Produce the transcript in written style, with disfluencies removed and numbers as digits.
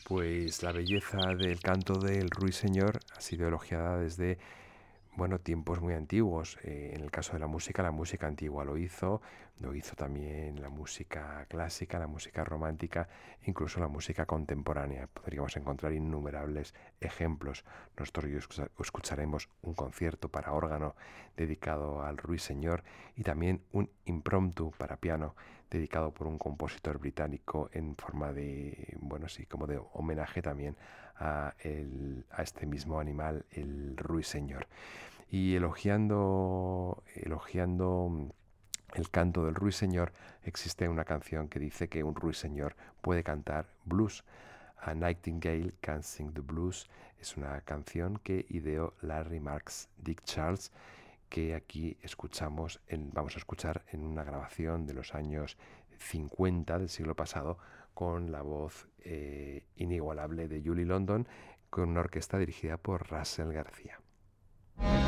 Pues la belleza del canto del ruiseñor ha sido elogiada desde, bueno, tiempos muy antiguos. En el caso de la música antigua lo hizo también la música clásica, la música romántica, incluso la música contemporánea. Podríamos encontrar innumerables ejemplos. Nosotros hoy escucharemos un concierto para órgano dedicado al ruiseñor y también un impromptu para piano dedicado por un compositor británico en forma de, bueno, sí, como de homenaje también a este mismo animal, el ruiseñor. Y elogiando el canto del ruiseñor, existe una canción que dice que un ruiseñor puede cantar blues. A Nightingale Can Sing the Blues es una canción que ideó Larry Marks Dick Charles, que aquí vamos a escuchar en una grabación de los años 50 del siglo pasado con la voz inigualable de Julie London con una orquesta dirigida por Russell García.